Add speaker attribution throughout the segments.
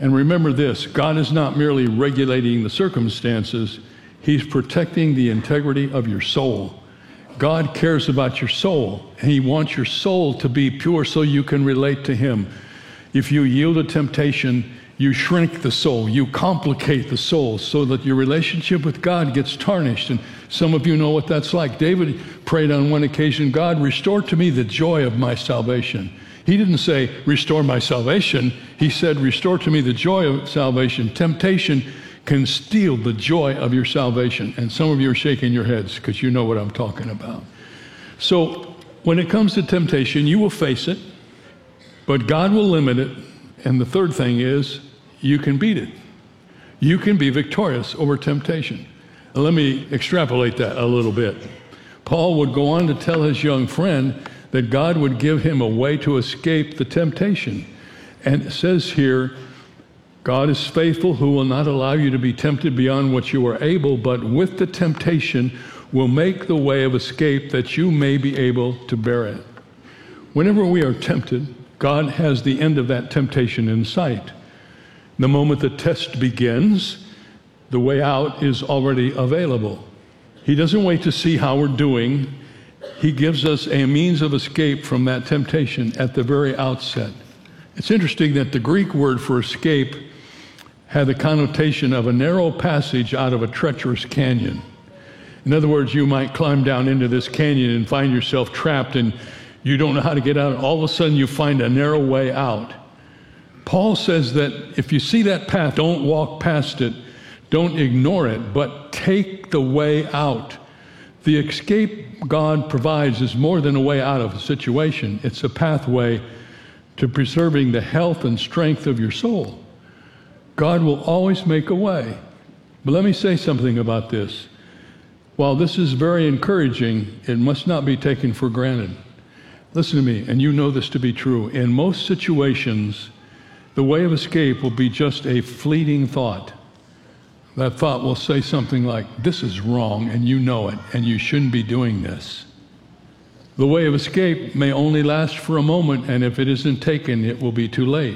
Speaker 1: And remember this, God is not merely regulating the circumstances, He's protecting the integrity of your soul. God cares about your soul, and He wants your soul to be pure so you can relate to Him. If you yield to temptation, you shrink the soul, you complicate the soul so that your relationship with God gets tarnished. And some of you know what that's like. David prayed on one occasion, God, restore to me the joy of my salvation. He didn't say, restore my salvation. He said, restore to me the joy of salvation. Temptation can steal the joy of your salvation. And some of you are shaking your heads because you know what I'm talking about. So when it comes to temptation, you will face it, but God will limit it. And the third thing is, you can beat it. You can be victorious over temptation. Now, let me extrapolate that a little bit. Paul would go on to tell his young friend that God would give him a way to escape the temptation. And it says here, God is faithful, who will not allow you to be tempted beyond what you are able, but with the temptation will make the way of escape that you may be able to bear it. Whenever we are tempted, God has the end of that temptation in sight. The moment the test begins, the way out is already available. He doesn't wait to see how we're doing. He gives us a means of escape from that temptation at the very outset. It's interesting that the Greek word for escape had the connotation of a narrow passage out of a treacherous canyon. In other words, you might climb down into this canyon and find yourself trapped and you don't know how to get out. All of a sudden you find a narrow way out. Paul says that if you see that path, don't walk past it, don't ignore it, but take the way out. The escape God provides is more than a way out of a situation. It's a pathway to preserving the health and strength of your soul. God will always make a way. But let me say something about this. While this is very encouraging, it must not be taken for granted. Listen to me, and you know this to be true. In most situations, the way of escape will be just a fleeting thought. That thought will say something like, this is wrong, and you know it, and you shouldn't be doing this. The way of escape may only last for a moment, and if it isn't taken, it will be too late.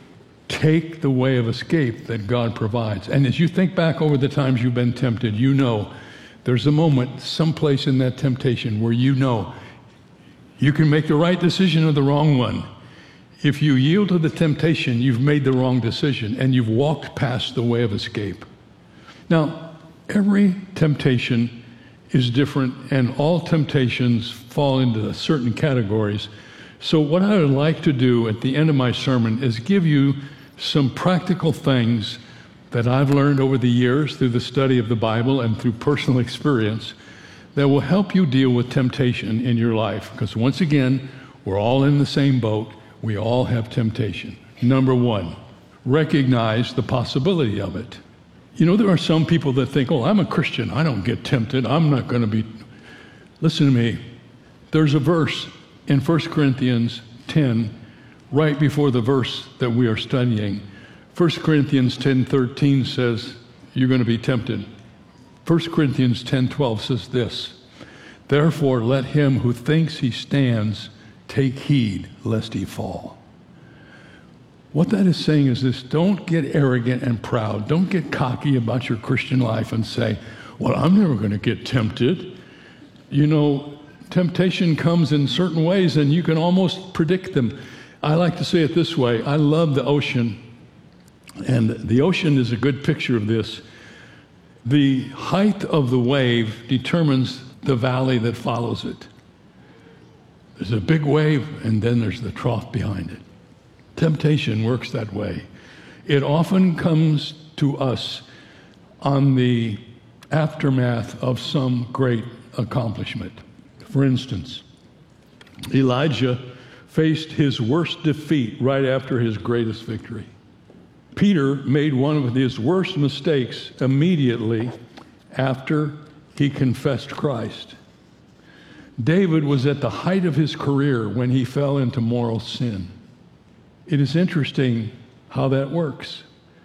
Speaker 1: Take the way of escape that God provides. And as you think back over the times you've been tempted, you know there's a moment, someplace in that temptation where you know you can make the right decision or the wrong one. If you yield to the temptation, you've made the wrong decision and you've walked past the way of escape. Now, every temptation is different and all temptations fall into certain categories. So what I would like to do at the end of my sermon is give you some practical things that I've learned over the years through the study of the Bible and through personal experience that will help you deal with temptation in your life. Because once again, we're all in the same boat. We all have temptation. Number one, recognize the possibility of it. You know, there are some people that think, oh, I'm a Christian. I don't get tempted. I'm not going to be. Listen to me. There's a verse in 1 Corinthians 10, right before the verse that we are studying. 1 Corinthians 10:13 says, you're going to be tempted. 1 Corinthians 10:12 says this, therefore let him who thinks he stands take heed lest he fall. What that is saying is this, don't get arrogant and proud. Don't get cocky about your Christian life and say, well, I'm never going to get tempted. You know, temptation comes in certain ways and you can almost predict them. I like to say it this way. I love the ocean, and the ocean is a good picture of this. The height of the wave determines the valley that follows it. There's a big wave, and then there's the trough behind it. Temptation works that way. It often comes to us on the aftermath of some great accomplishment. For instance, Elijah faced his worst defeat right after his greatest victory. Peter made one of his worst mistakes immediately after he confessed Christ. David was at the height of his career when he fell into moral sin. It is interesting how that works.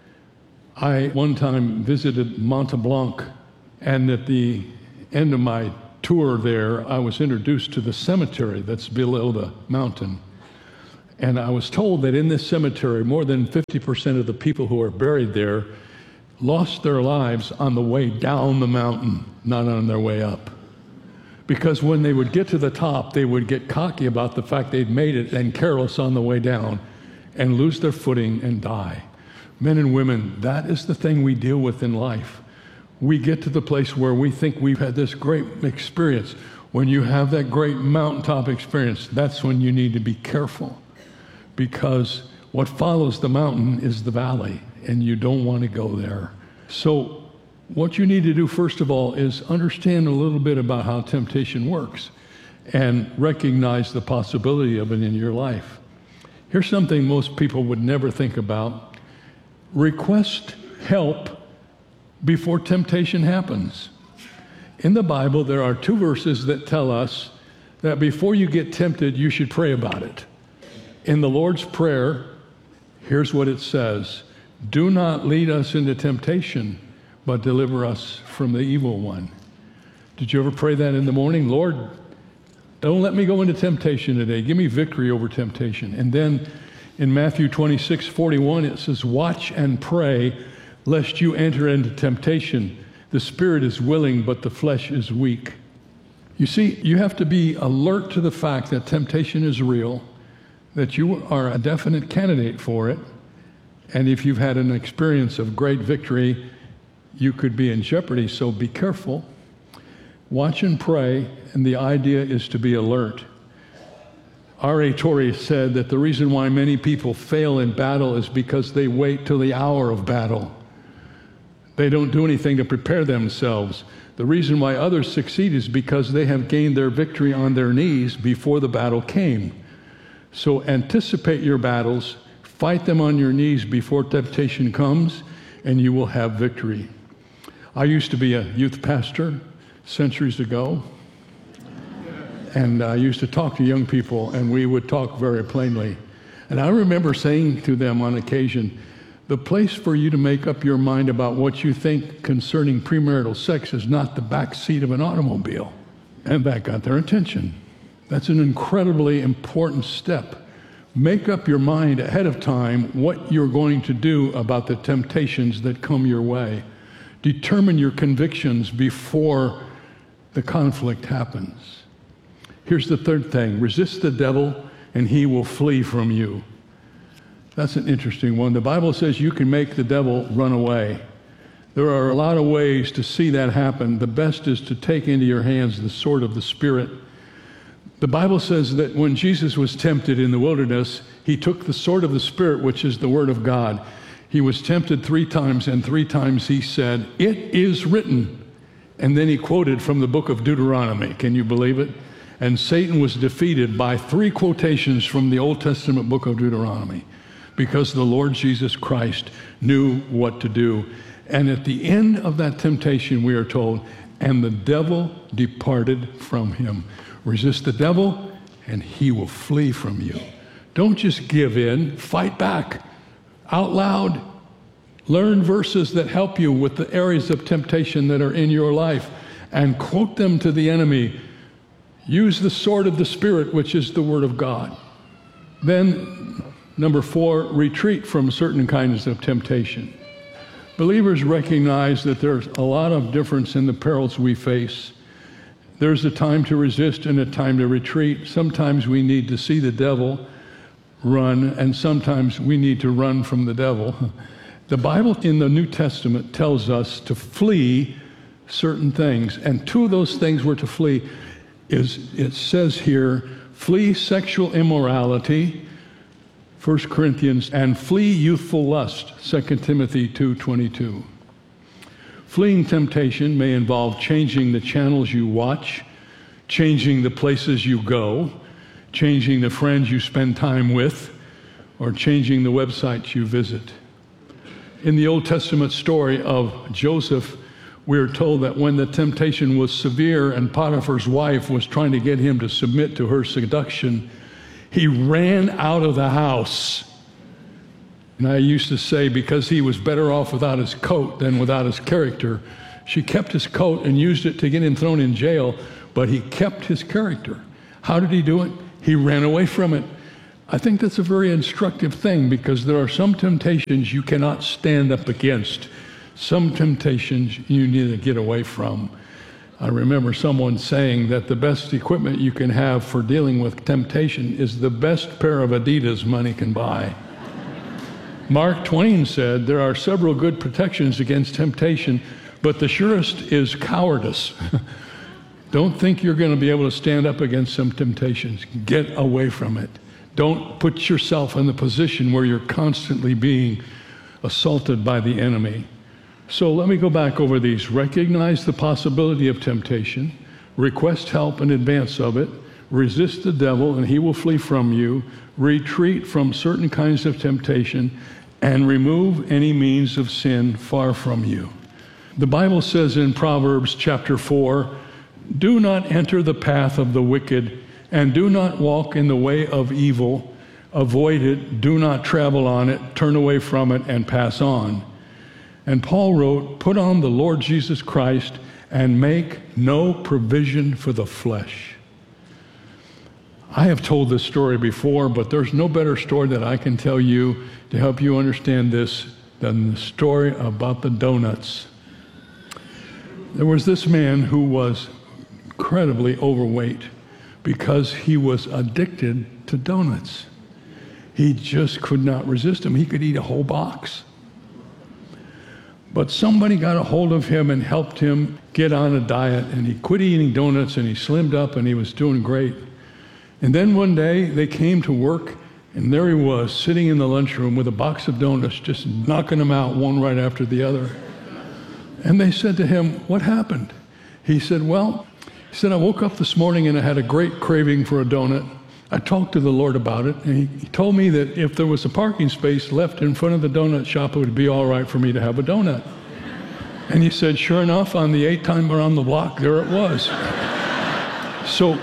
Speaker 1: I one time visited Mont Blanc, and at the end of my tour there, I was introduced to the cemetery that's below the mountain. And I was told that in this cemetery, more than 50% of the people who are buried there lost their lives on the way down the mountain, not on their way up. Because when they would get to the top, they would get cocky about the fact they'd made it and careless on the way down and lose their footing and die. Men and women, that is the thing we deal with in life. We get to the place where we think we've had this great experience. When you have that great mountaintop experience, that's when you need to be careful, because what follows the mountain is the valley, and you don't want to go there. So what you need to do, first of all, is understand a little bit about how temptation works and recognize the possibility of it in your life. Here's something most people would never think about. Request help before temptation happens. In the Bible, there are 2 verses that tell us that before you get tempted, you should pray about it. In the Lord's Prayer, here's what it says: "Do not lead us into temptation, but deliver us from the evil one." Did you ever pray that in the morning? Lord, don't let me go into temptation today. Give me victory over temptation. And then in Matthew 26:41, it says, "Watch and pray, lest you enter into temptation. The spirit is willing, but the flesh is weak." You see, you have to be alert to the fact that temptation is real, that you are a definite candidate for it, and if you've had an experience of great victory, you could be in jeopardy, so be careful. Watch and pray, and the idea is to be alert. R.A. Torrey said that the reason why many people fail in battle is because they wait till the hour of battle. They don't do anything to prepare themselves. The reason why others succeed is because they have gained their victory on their knees before the battle came. So anticipate your battles, fight them on your knees before temptation comes, and you will have victory. I used to be a youth pastor centuries ago, and I used to talk to young people, and we would talk very plainly. And I remember saying to them on occasion, the place for you to make up your mind about what you think concerning premarital sex is not the back seat of an automobile. And that got their attention. That's an incredibly important step. Make up your mind ahead of time what you're going to do about the temptations that come your way. Determine your convictions before the conflict happens. Here's the third thing: resist the devil and he will flee from you. That's an interesting one. The Bible says you can make the devil run away. There are a lot of ways to see that happen. The best is to take into your hands the sword of the Spirit. The Bible says that when Jesus was tempted in the wilderness, he took the sword of the Spirit, which is the Word of God. He was tempted 3 times, and 3 times he said, "It is written." And then he quoted from the book of Deuteronomy. Can you believe it? And Satan was defeated by 3 quotations from the Old Testament book of Deuteronomy, because the Lord Jesus Christ knew what to do. And at the end of that temptation, we are told, and the devil departed from him. Resist the devil, and he will flee from you. Don't just give in. Fight back out loud. Learn verses that help you with the areas of temptation that are in your life, and quote them to the enemy. Use the sword of the Spirit, which is the Word of God. Then, number 4, retreat from certain kinds of temptation. Believers recognize that there's a lot of difference in the perils we face. There's a time to resist and a time to retreat. Sometimes we need to see the devil run, and sometimes we need to run from the devil. The Bible in the New Testament tells us to flee certain things, and 2 of those things we're to flee is, it says here, flee sexual immorality, 1 Corinthians, and flee youthful lust, 2 Timothy 2:22. Fleeing temptation may involve changing the channels you watch, changing the places you go, changing the friends you spend time with, or changing the websites you visit. In the Old Testament story of Joseph, we are told that when the temptation was severe and Potiphar's wife was trying to get him to submit to her seduction, he ran out of the house. And I used to say, because he was better off without his coat than without his character, she kept his coat and used it to get him thrown in jail, but he kept his character. How did he do it? He ran away from it. I think that's a very instructive thing, because there are some temptations you cannot stand up against. Some temptations you need to get away from. I remember someone saying that the best equipment you can have for dealing with temptation is the best pair of Adidas money can buy. Mark Twain said, there are several good protections against temptation, but the surest is cowardice. Don't think you're going to be able to stand up against some temptations. Get away from it. Don't put yourself in the position where you're constantly being assaulted by the enemy. So let me go back over these. Recognize the possibility of temptation. Request help in advance of it. Resist the devil and he will flee from you. Retreat from certain kinds of temptation and remove any means of sin far from you. The Bible says in Proverbs chapter 4, do not enter the path of the wicked, and do not walk in the way of evil. Avoid it, do not travel on it, turn away from it, and pass on. And Paul wrote, put on the Lord Jesus Christ and make no provision for the flesh. I have told this story before, but there's no better story that I can tell you to help you understand this than the story about the donuts. There was this man who was incredibly overweight because he was addicted to donuts. He just could not resist them. He could eat a whole box. But somebody got a hold of him and helped him get on a diet, and he quit eating donuts, and he slimmed up, and he was doing great. And then one day they came to work, and there he was sitting in the lunchroom with a box of donuts, just knocking them out one right after the other. And they said to him, what happened? He said, I woke up this morning and I had a great craving for a donut. I talked to the Lord about it, and he told me that if there was a parking space left in front of the donut shop, it would be all right for me to have a donut. And he said, sure enough, on the 8th time around the block, there it was. So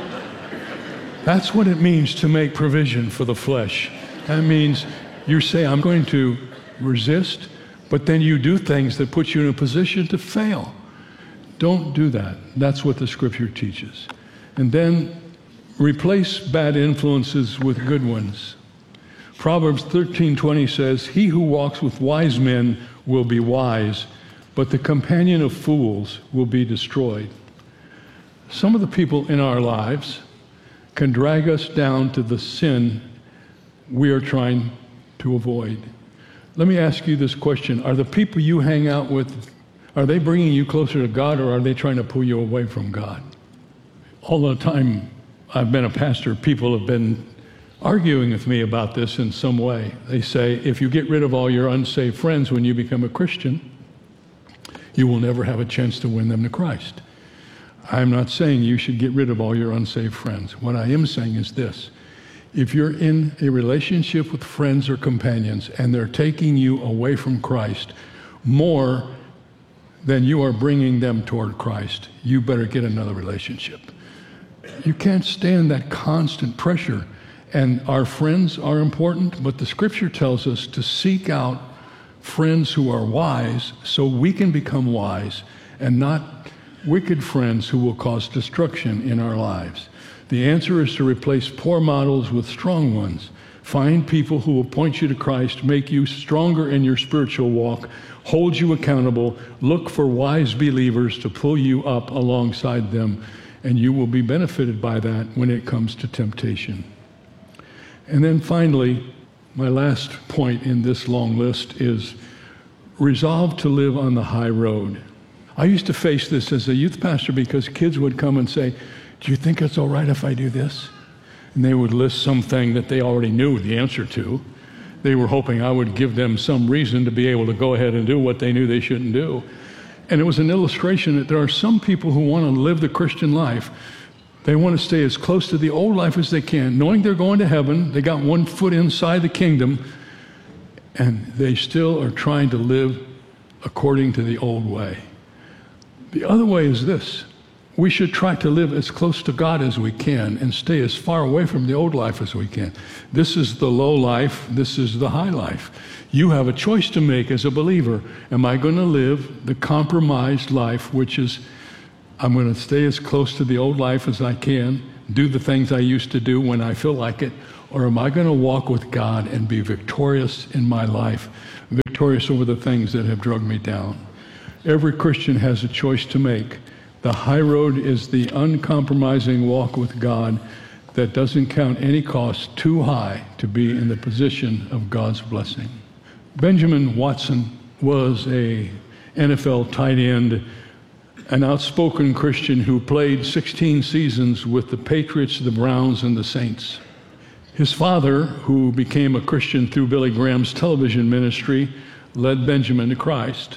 Speaker 1: that's what it means to make provision for the flesh. That means you say, I'm going to resist, but then you do things that put you in a position to fail. Don't do that. That's what the scripture teaches. And then replace bad influences with good ones. Proverbs 13:20 says, he who walks with wise men will be wise, but the companion of fools will be destroyed. Some of the people in our lives can drag us down to the sin we are trying to avoid. Let me ask you this question. Are the people you hang out with, are they bringing you closer to God, or are they trying to pull you away from God? All the time I've been a pastor, people have been arguing with me about this in some way. They say, if you get rid of all your unsaved friends when you become a Christian, you will never have a chance to win them to Christ. I'm not saying you should get rid of all your unsaved friends. What I am saying is this. If you're in a relationship with friends or companions and they're taking you away from Christ more than you are bringing them toward Christ, you better get another relationship. You can't stand that constant pressure. And our friends are important, but the scripture tells us to seek out friends who are wise so we can become wise, and not wicked friends who will cause destruction in our lives. The answer is to replace poor models with strong ones. Find people who will point you to Christ, make you stronger in your spiritual walk, hold you accountable, look for wise believers to pull you up alongside them, and you will be benefited by that when it comes to temptation. And then finally, my last point in this long list is resolve to live on the high road. I used to face this as a youth pastor because kids would come and say, do you think it's all right if I do this? And they would list something that they already knew the answer to. They were hoping I would give them some reason to be able to go ahead and do what they knew they shouldn't do. And it was an illustration that there are some people who want to live the Christian life. They want to stay as close to the old life as they can, knowing they're going to heaven. They got one foot inside the kingdom, and they still are trying to live according to the old way. The other way is this. We should try to live as close to God as we can and stay as far away from the old life as we can. This is the low life. This is the high life. You have a choice to make as a believer. Am I going to live the compromised life, which is I'm going to stay as close to the old life as I can, do the things I used to do when I feel like it, or am I going to walk with God and be victorious in my life, victorious over the things that have dragged me down? Every Christian has a choice to make. The high road is the uncompromising walk with God that doesn't count any cost too high to be in the position of God's blessing. Benjamin Watson was a NFL tight end, an outspoken Christian who played 16 seasons with the Patriots, the Browns, and the Saints. His father, who became a Christian through Billy Graham's television ministry, led Benjamin to Christ.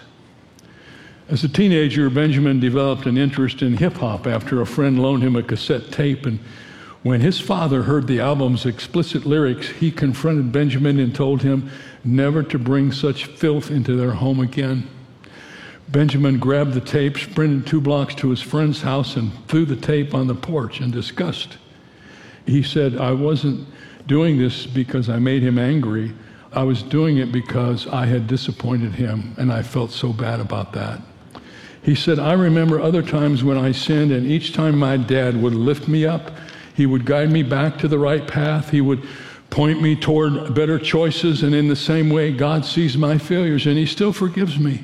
Speaker 1: As a teenager, Benjamin developed an interest in hip-hop after a friend loaned him a cassette tape, and when his father heard the album's explicit lyrics, he confronted Benjamin and told him never to bring such filth into their home again. Benjamin grabbed the tape, sprinted 2 blocks to his friend's house, and threw the tape on the porch in disgust. He said, I wasn't doing this because I made him angry. I was doing it because I had disappointed him, and I felt so bad about that. He said, I remember other times when I sinned, and each time my dad would lift me up, he would guide me back to the right path. He would point me toward better choices, and in the same way, God sees my failures, and he still forgives me.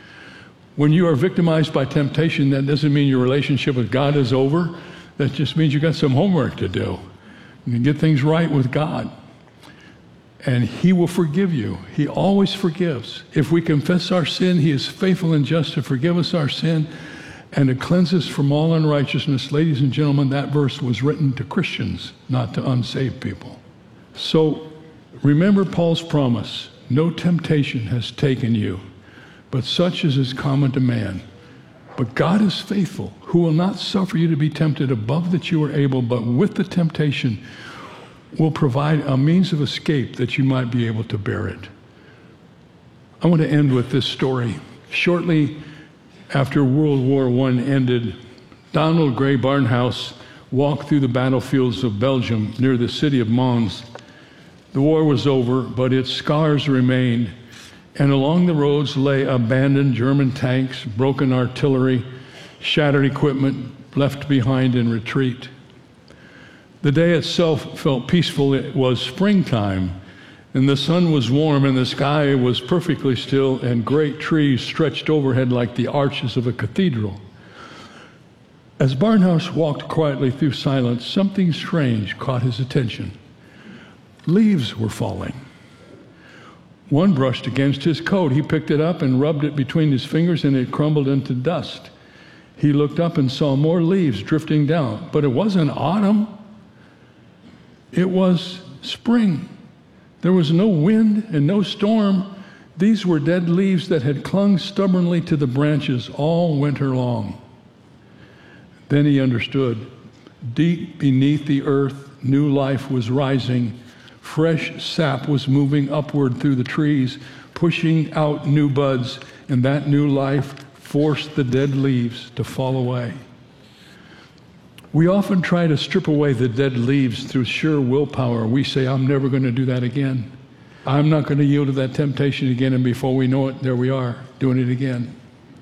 Speaker 1: When you are victimized by temptation, that doesn't mean your relationship with God is over. That just means you got some homework to do. You can get things right with God. And he will forgive you. He always forgives. If we confess our sin, he is faithful and just to forgive us our sin and to cleanse us from all unrighteousness. Ladies and gentlemen, that verse was written to Christians, not to unsaved people. So remember Paul's promise, no temptation has taken you, but such as is common to man. But God is faithful, who will not suffer you to be tempted above that you are able, but with the temptation will provide a means of escape that you might be able to bear it. I want to end with this story. Shortly after World War I ended, Donald Gray Barnhouse walked through the battlefields of Belgium near the city of Mons. The war was over, but its scars remained, and along the roads lay abandoned German tanks, broken artillery, shattered equipment left behind in retreat. The day itself felt peaceful. It was springtime, and the sun was warm, and the sky was perfectly still, and great trees stretched overhead like the arches of a cathedral. As Barnhouse walked quietly through silence, something strange caught his attention. Leaves were falling. One brushed against his coat. He picked it up and rubbed it between his fingers, and it crumbled into dust. He looked up and saw more leaves drifting down, but it wasn't autumn. It was spring. There was no wind and no storm. These were dead leaves that had clung stubbornly to the branches all winter long. Then he understood. Deep beneath the earth, new life was rising. Fresh sap was moving upward through the trees, pushing out new buds, and that new life forced the dead leaves to fall away. We often try to strip away the dead leaves through sheer willpower. We say, I'm never going to do that again. I'm not going to yield to that temptation again, and before we know it, there we are, doing it again.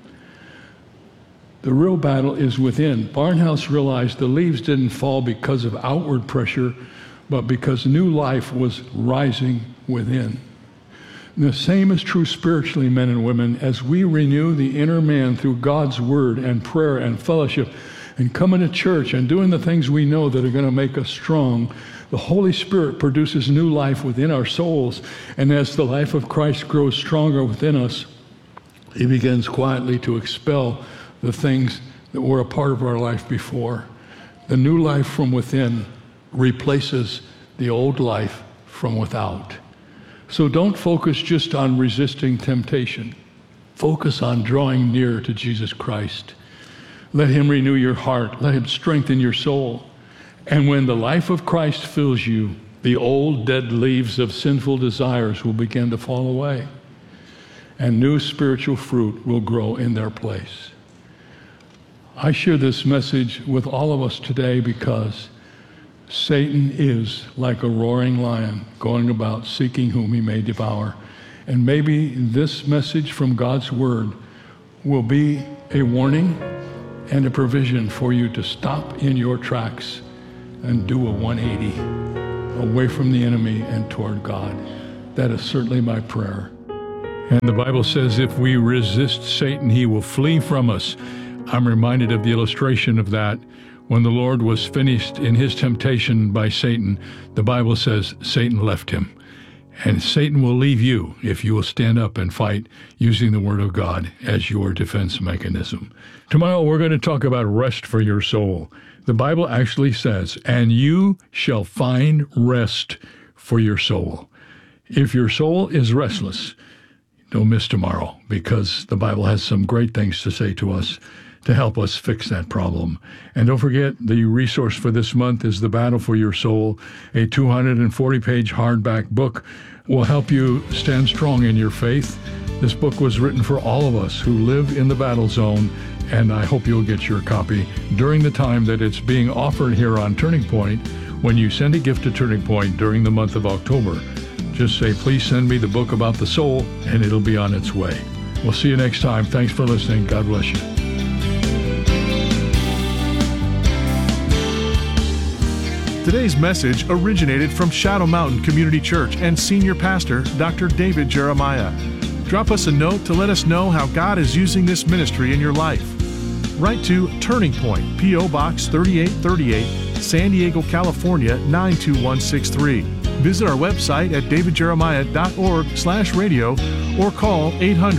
Speaker 1: The real battle is within. Barnhouse realized the leaves didn't fall because of outward pressure, but because new life was rising within. And the same is true spiritually, men and women, as we renew the inner man through God's word and prayer and fellowship and coming to church and doing the things we know that are going to make us strong. The Holy Spirit produces new life within our souls, and as the life of Christ grows stronger within us, he begins quietly to expel the things that were a part of our life before. The new life from within replaces the old life from without. So don't focus just on resisting temptation. Focus on drawing near to Jesus Christ. Let him renew your heart. Let him strengthen your soul. And when the life of Christ fills you, the old dead leaves of sinful desires will begin to fall away, and new spiritual fruit will grow in their place. I share this message with all of us today because Satan is like a roaring lion going about seeking whom he may devour. And maybe this message from God's word will be a warning and a provision for you to stop in your tracks and do a 180. away from the enemy and toward God. That is certainly my prayer. And the Bible says if we resist Satan, he will flee from us. I'm reminded of the illustration of that. When the Lord was finished in his temptation by Satan, the Bible says Satan left him. And Satan will leave you if you will stand up and fight using the Word of God as your defense mechanism. Tomorrow we're going to talk about rest for your soul. The Bible actually says, and you shall find rest for your soul. If your soul is restless, don't miss tomorrow, because the Bible has some great things to say to us to help us fix that problem. And don't forget, the resource for this month is The Battle for Your Soul, a 240-page hardback book will help you stand strong in your faith. This book was written for all of us who live in the battle zone, and I hope you'll get your copy during the time that it's being offered here on Turning Point when you send a gift to Turning Point during the month of October. Just say, please send me the book about the soul, and it'll be on its way. We'll see you next time. Thanks for listening. God bless you.
Speaker 2: Today's message originated from Shadow Mountain Community Church and Senior Pastor Dr. David Jeremiah. Drop us a note to let us know how God is using this ministry in your life. Write to Turning Point, P.O. Box 3838, San Diego, California 92163. Visit our website at davidjeremiah.org/radio or call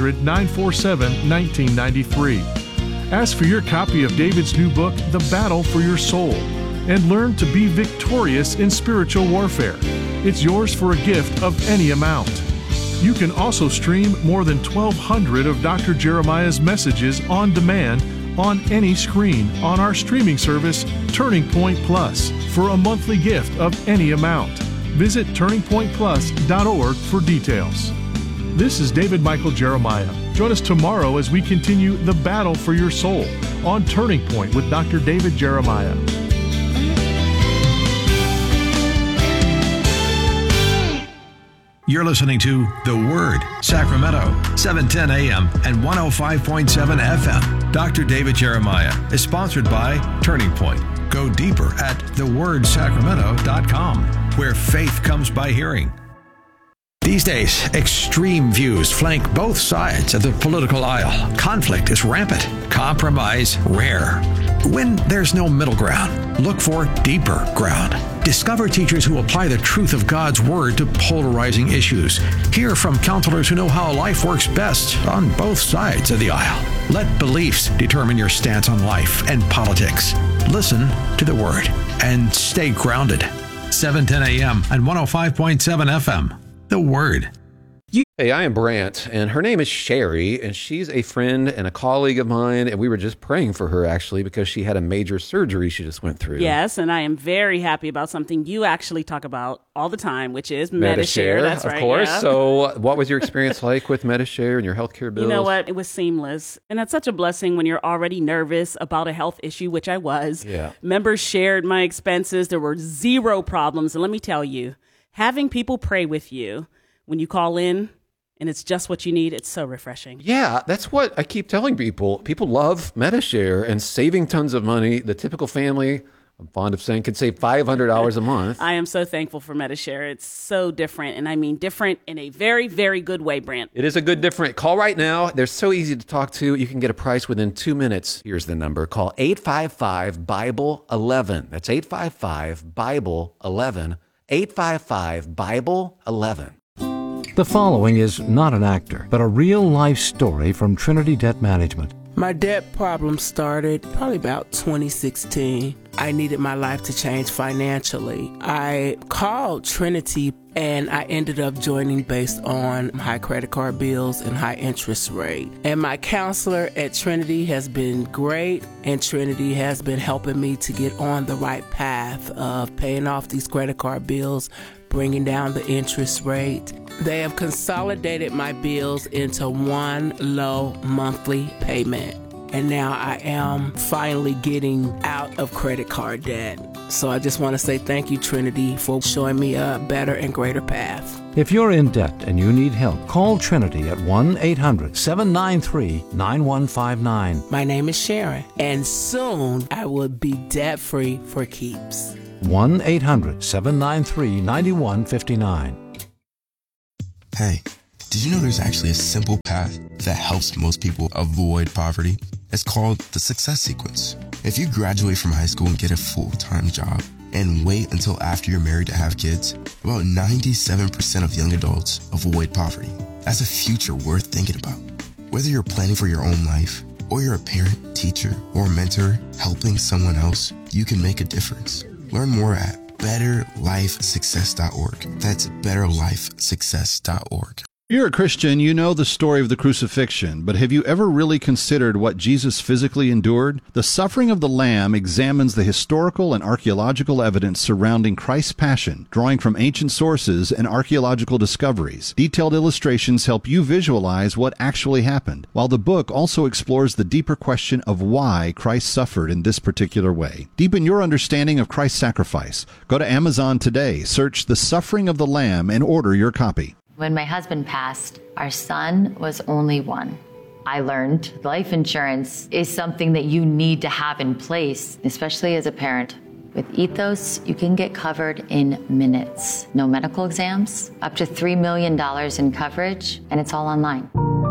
Speaker 2: 800-947-1993. Ask for your copy of David's new book, The Battle for Your Soul, and learn to be victorious in spiritual warfare. It's yours for a gift of any amount. You can also stream more than 1,200 of Dr. Jeremiah's messages on demand on any screen on our streaming service, Turning Point Plus, for a monthly gift of any amount. Visit turningpointplus.org for details. This is David Michael Jeremiah. Join us tomorrow as we continue the battle for your soul on Turning Point with Dr. David Jeremiah.
Speaker 3: You're listening to The Word, Sacramento, 710 AM and 105.7 FM. Dr. David Jeremiah is sponsored by Turning Point. Go deeper at thewordsacramento.com, where faith comes by hearing. These days, extreme views flank both sides of the political aisle. Conflict is rampant, compromise rare. When there's no middle ground, look for deeper ground. Discover teachers who apply the truth of God's Word to polarizing issues. Hear from counselors who know how life works best on both sides of the aisle. Let beliefs determine your stance on life and politics. Listen to the Word and stay grounded. 710 AM and 105.7 FM. The Word.
Speaker 4: Hey, I am Brant, and her name is Sherry, and she's a friend and a colleague of mine, and we were just praying for her, actually, because she had a major surgery she just went through.
Speaker 5: Yes, and I am very happy about something you actually talk about all the time, which is Medi-Share. That's right,
Speaker 4: of course.
Speaker 5: Yeah.
Speaker 4: So what was your experience like with Medi-Share and your healthcare bills?
Speaker 5: You know what? It was seamless, and that's such a blessing when you're already nervous about a health issue, which I was.
Speaker 4: Yeah.
Speaker 5: Members shared my expenses. There were zero problems, and let me tell you, having people pray with you when you call in, and it's just what you need, it's so refreshing.
Speaker 4: Yeah, that's what I keep telling people. People love Medi-Share and saving tons of money. The typical family, I'm fond of saying, can save $500 a month.
Speaker 5: I am so thankful for Medi-Share. It's so different, and I mean different in a very, very good way, Brant.
Speaker 4: It is a good different. Call right now. They're so easy to talk to. You can get a price within 2 minutes. Here's the number. Call 855-BIBLE-11. That's 855-BIBLE-11. 855-BIBLE-11.
Speaker 6: The following is not an actor, but a real-life story from Trinity Debt Management.
Speaker 7: My debt problem started probably about 2016. I needed my life to change financially. I called Trinity and I ended up joining based on high credit card bills and high interest rate. And my counselor at Trinity has been great, and Trinity has been helping me to get on the right path of paying off these credit card bills, bringing down the interest rate. They have consolidated my bills into one low monthly payment. And now I am finally getting out of credit card debt. So I just want to say thank you, Trinity, for showing me a better and greater path.
Speaker 6: If you're in debt and you need help, call Trinity at 1-800-793-9159.
Speaker 7: My name is Sharon, and soon I will be debt-free for keeps.
Speaker 6: 1-800-793-9159.
Speaker 8: Hey, did you know there's actually a simple path that helps most people avoid poverty? It's called the Success Sequence. If you graduate from high school and get a full-time job and wait until after you're married to have kids, about 97% of young adults avoid poverty. That's a future worth thinking about. Whether you're planning for your own life, or you're a parent, teacher, or mentor helping someone else, you can make a difference. Learn more at betterlifesuccess.org. That's betterlifesuccess.org.
Speaker 9: You're a Christian, you know the story of the crucifixion, but have you ever really considered what Jesus physically endured? The Suffering of the Lamb examines the historical and archaeological evidence surrounding Christ's passion, drawing from ancient sources and archaeological discoveries. Detailed illustrations help you visualize what actually happened, while the book also explores the deeper question of why Christ suffered in this particular way. Deepen your understanding of Christ's sacrifice. Go to Amazon today, search The Suffering of the Lamb, and order your copy.
Speaker 10: When my husband passed, our son was only one. I learned life insurance is something that you need to have in place, especially as a parent. With Ethos, you can get covered in minutes. No medical exams, up to $3 million in coverage, and it's all online.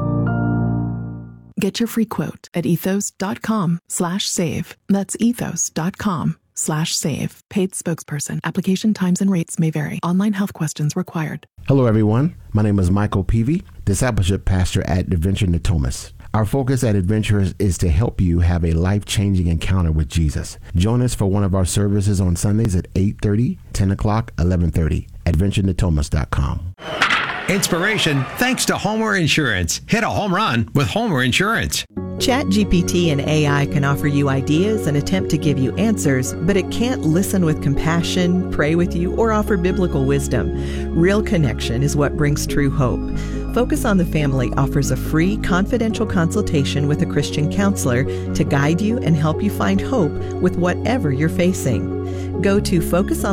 Speaker 11: Get your free quote at ethos.com/save. That's ethos.com/save. Paid spokesperson. Application times and rates may vary. Online health questions required.
Speaker 12: Hello, everyone. My name is Michael Peavy, discipleship pastor at Adventure Natomas. Our focus at Adventure is to help you have a life-changing encounter with Jesus. Join us for one of our services on Sundays at 8:30, 10 o'clock, 11:30. AdventureNatomas.com.
Speaker 3: Inspiration thanks to Homer Insurance. Hit a home run with Homer Insurance.
Speaker 13: ChatGPT and AI can offer you ideas and attempt to give you answers, but it can't listen with compassion, pray with you, or offer biblical wisdom. Real connection is what brings true hope. Focus on the Family offers a free, confidential consultation with a Christian counselor to guide you and help you find hope with whatever you're facing. Go to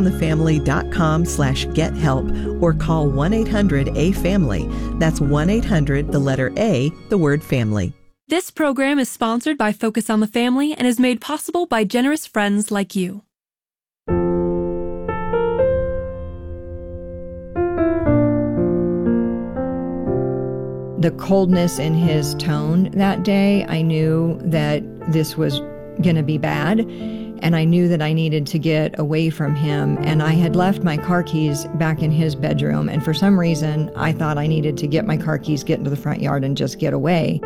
Speaker 13: focusonthefamily.com/gethelp or call 1-800-A-FAMILY. That's 1-800, the letter A, the word family.
Speaker 14: This program is sponsored by Focus on the Family and is made possible by generous friends like you.
Speaker 15: The coldness in his tone that day, I knew that this was going to be bad, and I knew that I needed to get away from him. And I had left my car keys back in his bedroom, and for some reason, I thought I needed to get my car keys, get into the front yard, and just get away.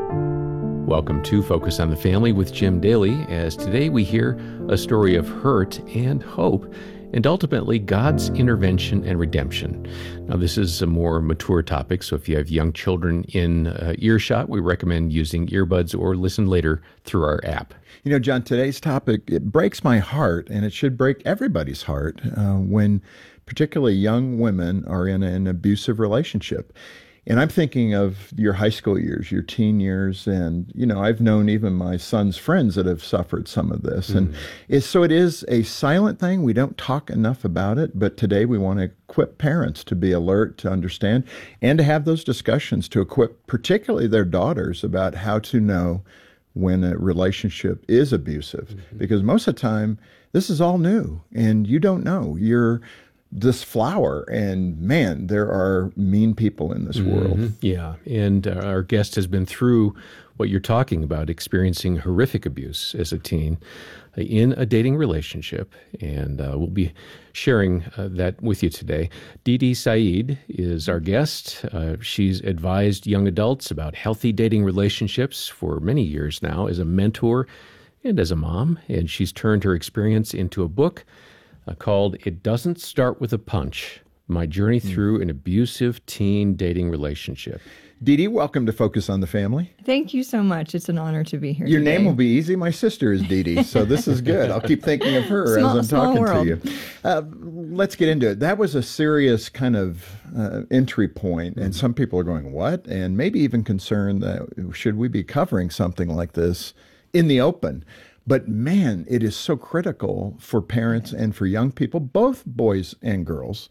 Speaker 16: Welcome to Focus on the Family with Jim Daly, as today we hear a story of hurt and hope, and ultimately God's intervention and redemption. Now, this is a more mature topic, so if you have young children in earshot, we recommend using earbuds or listen later through our app.
Speaker 17: You know, John, today's topic, it breaks my heart, and it should break everybody's heart when particularly young women are in an abusive relationship. And I'm thinking of your high school years, your teen years, and, you know, I've known even my son's friends that have suffered some of this. And so it is a silent thing. We don't talk enough about it, but today we want to equip parents to be alert, to understand, and to have those discussions, to equip particularly their daughters about how to know when a relationship is abusive. Because most of the time, this is all new, and you don't know. You're this flower, and man, there are mean people in this world.
Speaker 16: Yeah, and our guest has been through what you're talking about, experiencing horrific abuse as a teen in a dating relationship, and we'll be sharing that with you today. Didi Saeed is our guest. She's advised young adults about healthy dating relationships for many years now as a mentor and as a mom, and she's turned her experience into a book called It Doesn't Start with a Punch, My Journey Through an Abusive Teen Dating Relationship.
Speaker 17: Didi, welcome to Focus on the Family.
Speaker 15: Thank you so much. It's an honor to be here
Speaker 17: Your
Speaker 15: today.
Speaker 17: name will be easy. My sister is Didi, so this is good. I'll keep thinking of her as I'm talking to you. Let's get into it. That was a serious kind of entry point, and some people are going, what? And maybe even concerned that should we be covering something like this in the open? But man, it is so critical for parents and for young people, both boys and girls,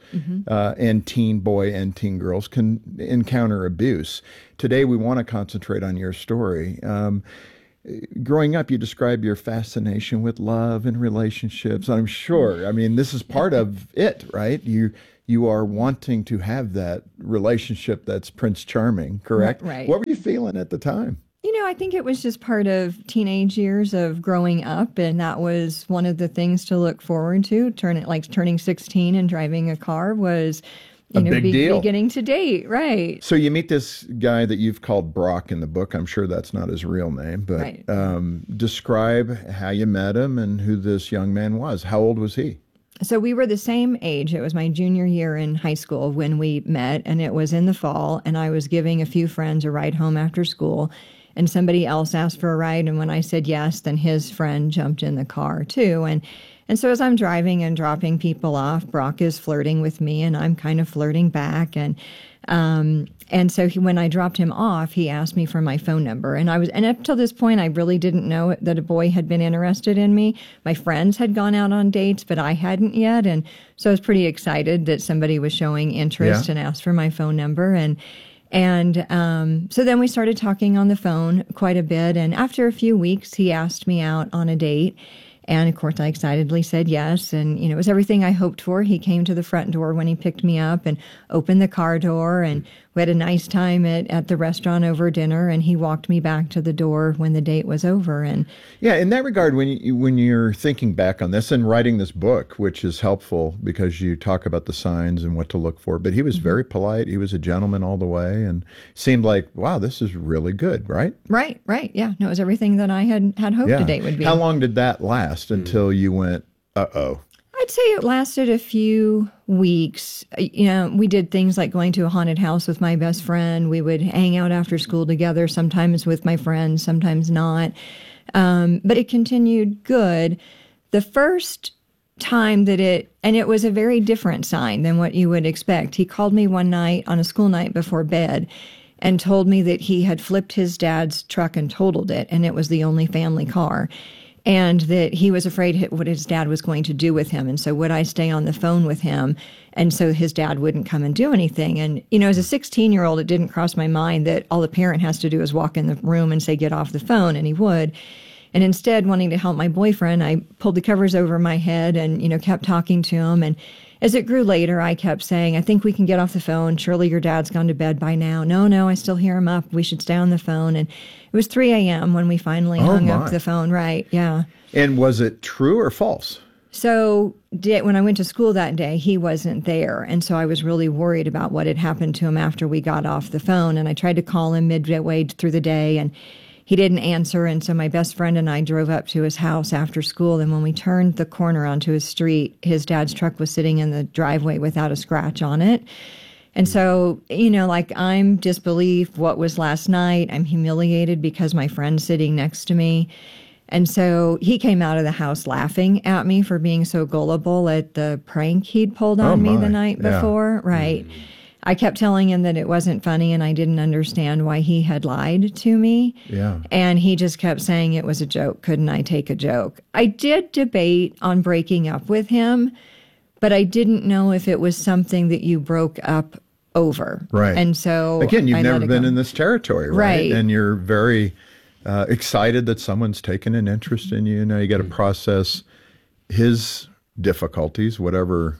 Speaker 17: and teen boy and teen girls can encounter abuse. Today, we want to concentrate on your story. growing up, you describe your fascination with love and relationships. I'm sure. I mean, this is part of it, right? You are wanting to have that relationship that's Prince Charming, correct?
Speaker 15: Right.
Speaker 17: What were you feeling at the time?
Speaker 15: I think it was just part of teenage years of growing up, and that was one of the things to look forward to. Turning 16 and driving a car was,
Speaker 17: big deal.
Speaker 15: Beginning to date, right?
Speaker 17: So you meet this guy that you've called Brock in the book. I'm sure that's not his real name, but
Speaker 15: right.
Speaker 17: Describe how you met him and who this young man was. How old was he?
Speaker 15: So we were the same age. It was my junior year in high school when we met, and it was in the fall, and I was giving a few friends a ride home after school. And somebody else asked for a ride, and when I said yes, then his friend jumped in the car too. And so as I'm driving and dropping people off, Brock is flirting with me, and I'm kind of flirting back. And so when I dropped him off, he asked me for my phone number. And up till this point, I really didn't know that a boy had been interested in me. My friends had gone out on dates, but I hadn't yet. And so I was pretty excited that somebody was showing interest and asked for my phone number. And so then we started talking on the phone quite a bit. And after a few weeks, he asked me out on a date. And of course, I excitedly said yes. And, it was everything I hoped for. He came to the front door when he picked me up and opened the car door. And we had a nice time at the restaurant over dinner. And he walked me back to the door when the date was over. And
Speaker 17: yeah, in that regard, when you're thinking back on this and writing this book, which is helpful because you talk about the signs and what to look for, but he was very polite. He was a gentleman all the way and seemed like, wow, this is really good, right?
Speaker 15: Right. Yeah. No, it was everything that I had hoped a date would be.
Speaker 17: How long did that last until you went, uh-oh?
Speaker 15: I'd say it lasted a few weeks. We did things like going to a haunted house with my best friend. We would hang out after school together, sometimes with my friends, sometimes not. But it continued good. The first time and it was a very different sign than what you would expect. He called me one night on a school night before bed and told me that he had flipped his dad's truck and totaled it, and it was the only family car. And that he was afraid what his dad was going to do with him. And so would I stay on the phone with him? And so his dad wouldn't come and do anything. And, as a 16-year-old, it didn't cross my mind that all the parent has to do is walk in the room and say, get off the phone. And he would. And instead, wanting to help my boyfriend, I pulled the covers over my head and, kept talking to him. And as it grew later, I kept saying, I think we can get off the phone. Surely your dad's gone to bed by now. No, I still hear him up. We should stay on the phone. And it was 3 a.m. when we finally hung up the phone. Right, yeah.
Speaker 17: And was it true or false?
Speaker 15: So when I went to school that day, he wasn't there. And so I was really worried about what had happened to him after we got off the phone. And I tried to call him midway through the day, and he didn't answer. And so my best friend and I drove up to his house after school. And when we turned the corner onto his street, his dad's truck was sitting in the driveway without a scratch on it. And so, I'm disbelief. What was last night? I'm humiliated because my friend's sitting next to me. And so he came out of the house laughing at me for being so gullible at the prank he'd pulled on me the night before. Right. I kept telling him that it wasn't funny and I didn't understand why he had lied to me.
Speaker 17: Yeah.
Speaker 15: And he just kept saying it was a joke. Couldn't I take a joke? I did debate on breaking up with him, but I didn't know if it was something that you broke up over.
Speaker 17: Right.
Speaker 15: And so
Speaker 17: again, you've never been in this territory, right?
Speaker 15: Right.
Speaker 17: And you're very excited that someone's taken an interest in you. Now you got to process his difficulties, whatever,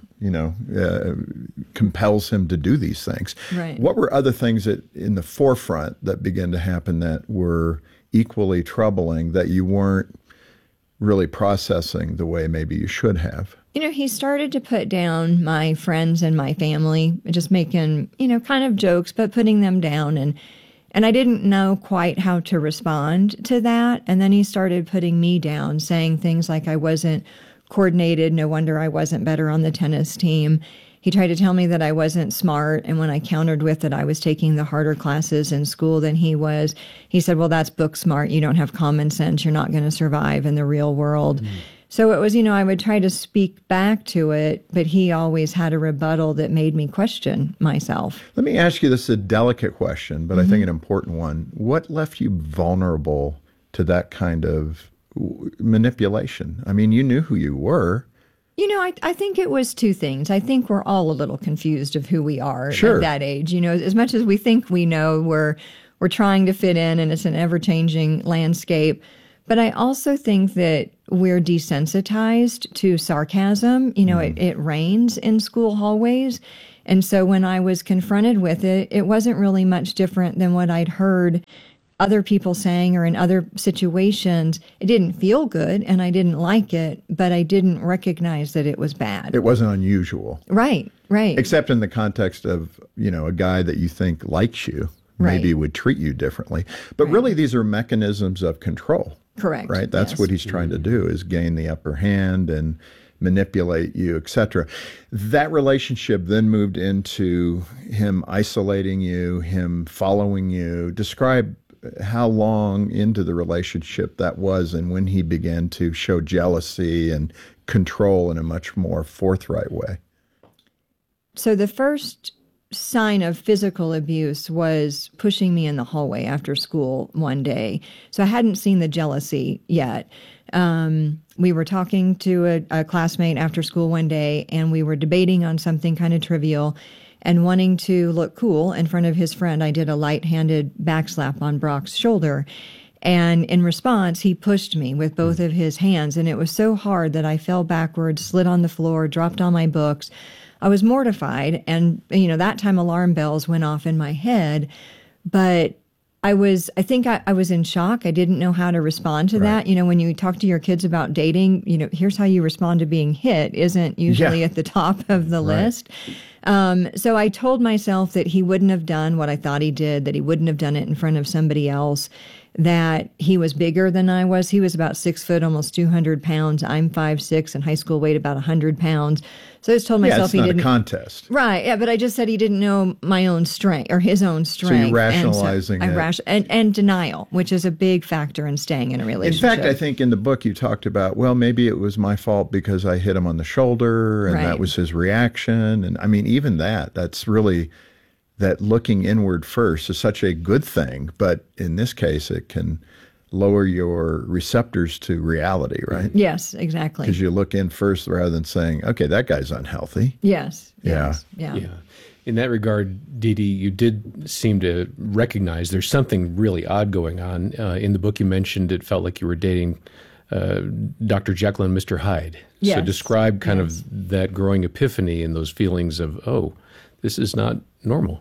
Speaker 17: compels him to do these things.
Speaker 15: Right.
Speaker 17: What were other things that in the forefront that began to happen that were equally troubling that you weren't really processing the way maybe you should have?
Speaker 15: He started to put down my friends and my family, just making, kind of jokes, but putting them down. And I didn't know quite how to respond to that. And then he started putting me down, saying things like I wasn't coordinated. No wonder I wasn't better on the tennis team. He tried to tell me that I wasn't smart. And when I countered with that I was taking the harder classes in school than he was, he said, well, that's book smart. You don't have common sense. You're not going to survive in the real world. So it was, I would try to speak back to it, but he always had a rebuttal that made me question myself.
Speaker 17: Let me ask you, this is a delicate question, but I think an important one. What left you vulnerable to that kind of manipulation? I mean, you knew who you were.
Speaker 15: I think it was two things. I think we're all a little confused of who we are
Speaker 17: Sure.
Speaker 15: at that age. As much as we think we know, we're trying to fit in, and it's an ever-changing landscape. But I also think that we're desensitized to sarcasm. You know, it rains in school hallways. And so when I was confronted with it, it wasn't really much different than what I'd heard other people saying or in other situations. It didn't feel good and I didn't like it, but I didn't recognize that it was bad.
Speaker 17: It wasn't unusual.
Speaker 15: Right, right.
Speaker 17: Except in the context of, you know, a guy that you think likes you, maybe would treat you differently. But really, these are mechanisms of control.
Speaker 15: Correct.
Speaker 17: Right? That's what he's trying to do, is gain the upper hand and manipulate you, etc. That relationship then moved into him isolating you, him following you. Describe how long into the relationship that was and when he began to show jealousy and control in a much more forthright way.
Speaker 15: So the first sign of physical abuse was pushing me in the hallway after school one day. So I hadn't seen the jealousy yet. We were talking to a classmate after school one day, and we were debating on something kind of trivial, and wanting to look cool in front of his friend, I did a light-handed backslap on Brock's shoulder. And in response, he pushed me with both of his hands, and it was so hard that I fell backwards, slid on the floor, dropped all my books. I was mortified, and, you know, that time alarm bells went off in my head, but I think I was in shock. I didn't know how to respond to that. You know, when you talk to your kids about dating, you know, here's how you respond to being hit isn't usually at the top of the list. So I told myself that he wouldn't have done what I thought he did, that he wouldn't have done it in front of somebody else, that he was bigger than I was. He was about 6 foot, almost 200 pounds. I'm 5'6", in high school weighed about 100 pounds. So I just told myself he didn't.
Speaker 17: It's not a contest.
Speaker 15: Right, yeah, but I just said he didn't know my own strength or his own strength.
Speaker 17: So you're rationalizing it.
Speaker 15: And denial, which is a big factor in staying in a relationship.
Speaker 17: In fact, I think in the book you talked about, well, maybe it was my fault because I hit him on the shoulder and that was his reaction. And I mean, even that's really, that looking inward first is such a good thing. But in this case, it can lower your receptors to reality, right?
Speaker 15: Yes, exactly.
Speaker 17: Because you look in first rather than saying, okay, that guy's unhealthy.
Speaker 15: Yes.
Speaker 17: Yeah.
Speaker 16: In that regard, Dee Dee, you did seem to recognize there's something really odd going on. In the book you mentioned it felt like you were dating Dr. Jekyll and Mr. Hyde.
Speaker 15: Yes.
Speaker 16: So describe kind of that growing epiphany and those feelings of, oh, this is not normal.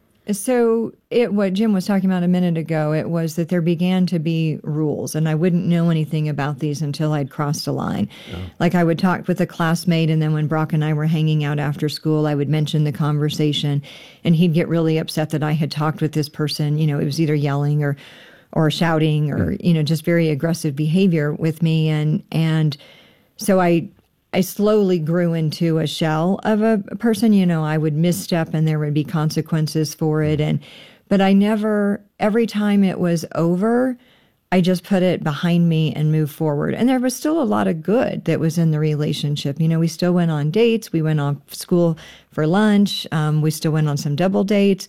Speaker 15: So what Jim was talking about a minute ago, it was that there began to be rules, and I wouldn't know anything about these until I'd crossed a line. Like I would talk with a classmate, and then when Brock and I were hanging out after school, I would mention the conversation, and he'd get really upset that I had talked with this person. You know, it was either yelling or shouting or, you know, just very aggressive behavior with me. And so I slowly grew into a shell of a person. You know, I would misstep and there would be consequences for it. But I never, every time it was over, I just put it behind me and moved forward. And there was still a lot of good that was in the relationship. You know, we still went on dates. We went off school for lunch. We still went on some double dates.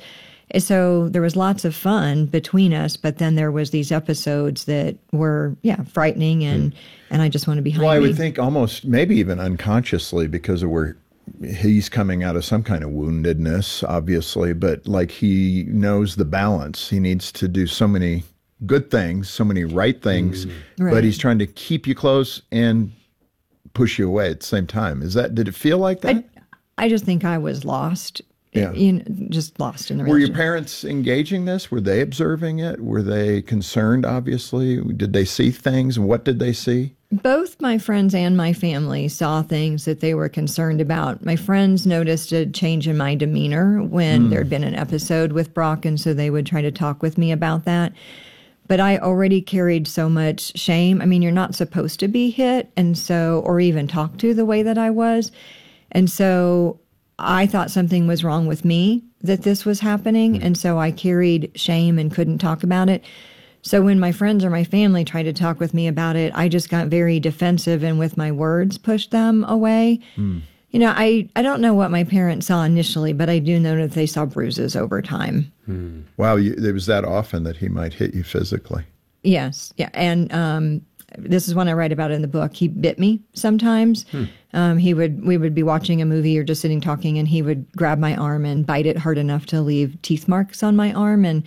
Speaker 15: So there was lots of fun between us, but then there was these episodes that were, frightening, and I just want to be behind me.
Speaker 17: Well, I would think almost, maybe even unconsciously, because of where he's coming out of some kind of woundedness, obviously, but like he knows the balance. He needs to do so many good things, so many right things, but he's trying to keep you close and push you away at the same time. Did it feel like that?
Speaker 15: I just think I was lost.
Speaker 17: Yeah.
Speaker 15: Just lost in the relationship.
Speaker 17: Were your parents engaging this? Were they observing it? Were they concerned, obviously? Did they see things? What did they see?
Speaker 15: Both my friends and my family saw things that they were concerned about. My friends noticed a change in my demeanor when there'd been an episode with Brock, and so they would try to talk with me about that. But I already carried so much shame. I mean, you're not supposed to be hit, and so, or even talked to the way that I was. And so I thought something was wrong with me, that this was happening. And so I carried shame and couldn't talk about it. So when my friends or my family tried to talk with me about it, I just got very defensive and with my words pushed them away. You know, I don't know what my parents saw initially, but I do know that they saw bruises over time.
Speaker 17: Wow, it was that often that he might hit you physically.
Speaker 15: Yes, yeah. And this is one I write about in the book. He bit me sometimes. We would be watching a movie or just sitting talking, and he would grab my arm and bite it hard enough to leave teeth marks on my arm. And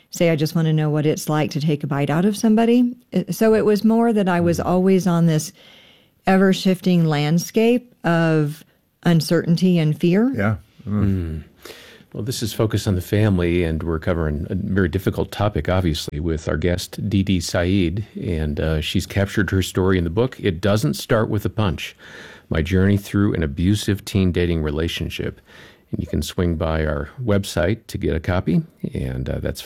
Speaker 15: say, I just want to know what it's like to take a bite out of somebody. So it was more that I was always on this ever-shifting landscape of uncertainty and fear.
Speaker 17: Yeah.
Speaker 16: Well, this is Focus on the Family, and we're covering a very difficult topic, obviously, with our guest, Didi Saeed, and she's captured her story in the book, It Doesn't Start with a Punch, My Journey Through an Abusive Teen Dating Relationship. And you can swing by our website to get a copy, and that's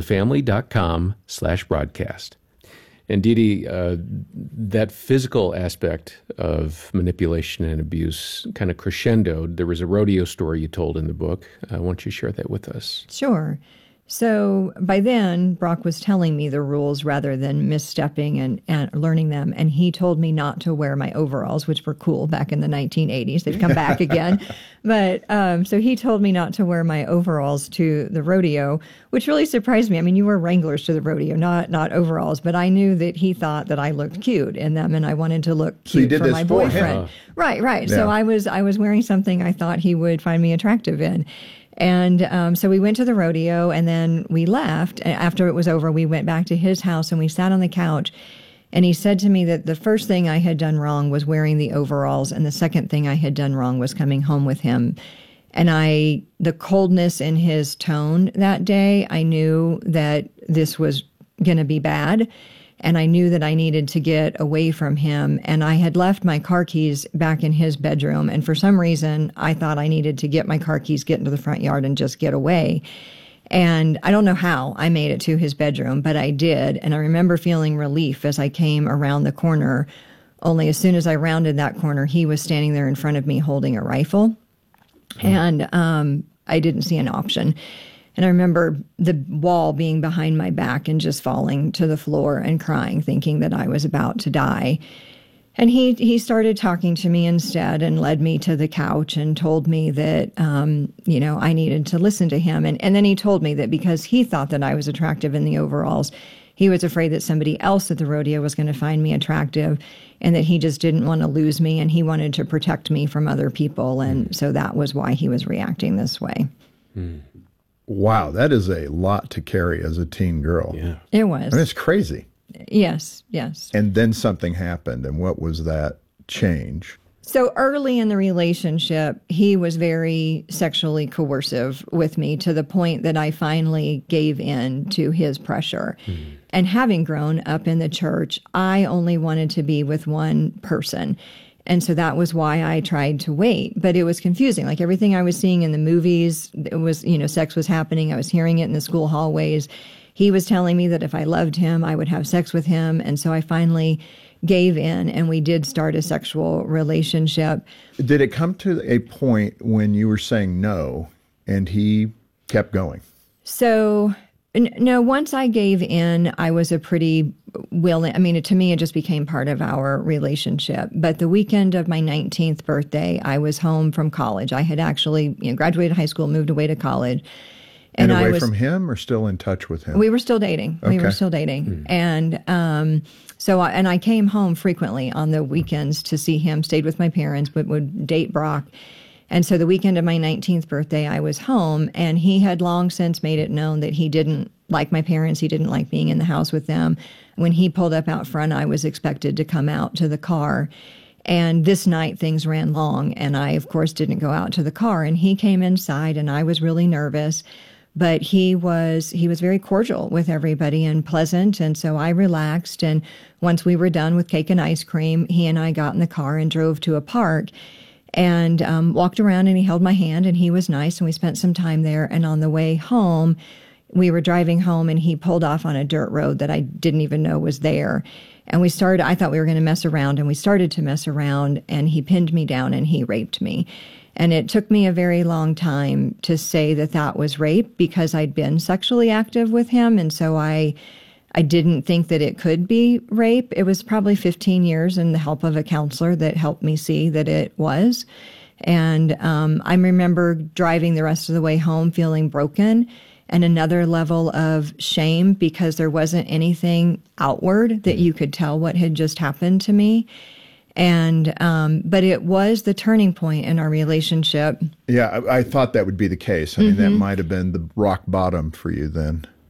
Speaker 16: focusonthefamily.com/broadcast. And Didi, that physical aspect of manipulation and abuse kind of crescendoed. There was a rodeo story you told in the book. Why don't you share that with us?
Speaker 15: Sure. So by then, Brock was telling me the rules rather than misstepping and learning them. And he told me not to wear my overalls, which were cool back in the 1980s. They've come back again. But so he told me not to wear my overalls to the rodeo, which really surprised me. I mean, you wear Wranglers to the rodeo, not overalls. But I knew that he thought that I looked cute in them, and I wanted to look cute for my boyfriend. Right. Yeah. So I was wearing something I thought he would find me attractive in. And so we went to the rodeo, and then we left. After it was over, we went back to his house, and we sat on the couch. And he said to me that the first thing I had done wrong was wearing the overalls, and the second thing I had done wrong was coming home with him. And the coldness in his tone that day, I knew that this was going to be bad. And I knew that I needed to get away from him. And I had left my car keys back in his bedroom. And for some reason, I thought I needed to get my car keys, get into the front yard, and just get away. And I don't know how I made it to his bedroom, but I did. And I remember feeling relief as I came around the corner. Only as soon as I rounded that corner, he was standing there in front of me holding a rifle. And I didn't see an option. And I remember the wall being behind my back and just falling to the floor and crying, thinking that I was about to die. And he started talking to me instead and led me to the couch and told me that, I needed to listen to him. And then he told me that because he thought that I was attractive in the overalls, he was afraid that somebody else at the rodeo was going to find me attractive, and that he just didn't want to lose me, and he wanted to protect me from other people. And so that was why he was reacting this way.
Speaker 17: Wow, that is a lot to carry as a teen girl.
Speaker 16: Yeah.
Speaker 15: It was.
Speaker 17: I mean, it's crazy.
Speaker 15: Yes.
Speaker 17: And then something happened, and what was that change?
Speaker 15: So early in the relationship, he was very sexually coercive with me to the point that I finally gave in to his pressure. And having grown up in the church, I only wanted to be with one person. And so that was why I tried to wait. But it was confusing. Like everything I was seeing in the movies, it was, sex was happening. I was hearing it in the school hallways. He was telling me that if I loved him, I would have sex with him. And so I finally gave in, and we did start a sexual relationship.
Speaker 17: Did it come to a point when you were saying no and he kept going?
Speaker 15: So, no, once I gave in, I was a pretty willing, to me, it just became part of our relationship. But the weekend of my 19th birthday, I was home from college. I had actually graduated high school, moved away to college.
Speaker 17: And away from him, or still in touch with him?
Speaker 15: We were still dating.
Speaker 17: Okay.
Speaker 15: We were still dating. And I came home frequently on the weekends to see him, stayed with my parents, but would date Brock. And so the weekend of my 19th birthday, I was home, and he had long since made it known that he didn't like my parents. He didn't like being in the house with them. When he pulled up out front, I was expected to come out to the car. And this night, things ran long, and I, of course, didn't go out to the car. And he came inside, and I was really nervous. But he was very cordial with everybody and pleasant, and so I relaxed. And once we were done with cake and ice cream, he and I got in the car and drove to a park and walked around, and he held my hand, and he was nice, and we spent some time there. And on the way home, we were driving home, and he pulled off on a dirt road that I didn't even know was there. And I thought we were going to mess around, and we started to mess around, and he pinned me down and he raped me. And it took me a very long time to say that was rape, because I'd been sexually active with him. And so I didn't think that it could be rape. It was probably 15 years and the help of a counselor that helped me see that it was. And I remember driving the rest of the way home feeling broken and another level of shame, because there wasn't anything outward that you could tell what had just happened to me. And but it was the turning point in our relationship.
Speaker 17: Yeah, I thought that would be the case. I mean, that might have been the rock bottom for you then.